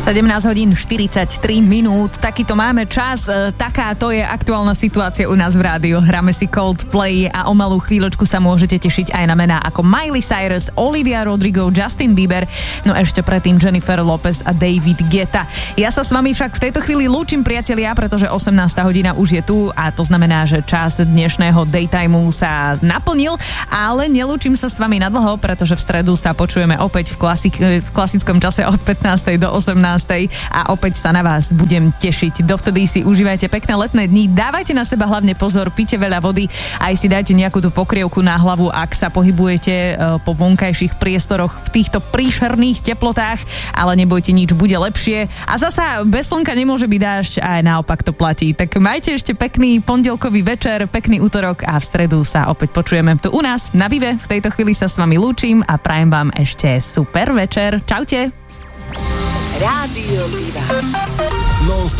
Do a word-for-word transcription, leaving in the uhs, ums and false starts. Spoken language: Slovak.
sedemnásť hodín štyridsaťtri minút, takýto máme čas, e, takáto je aktuálna situácia u nás v rádiu. Hráme si Coldplay a o malú chvíľočku sa môžete tešiť aj na mená ako Miley Cyrus, Olivia Rodrigo, Justin Bieber, no ešte predtým Jennifer Lopez a David Guetta. Ja sa s vami však v tejto chvíli lúčim, priatelia, pretože osemnásta hodina už je tu a to znamená, že čas dnešného daytimeu sa naplnil, ale nelúčim sa s vami nadlho, pretože v stredu sa počujeme opäť v, klasik- v klasickom čase od pätnástej do osemnástej a opäť sa na vás budem tešiť. Dovtedy si užívajte pekné letné dni, dávajte na seba hlavne pozor, pite veľa vody, aj si dajte nejakú tú pokrievku na hlavu, ak sa pohybujete po vonkajších priestoroch v týchto príšerných teplotách, ale nebojte, nič bude lepšie. A zasa bez slnka nemôže byť dážď, aj naopak to platí. Tak majte ešte pekný pondelkový večer, pekný útorok a v stredu sa opäť počujeme tu u nás na Vive. V tejto chvíli sa s vami lúčim a prajem vám ešte super večer. Čaute. Rádio Viva.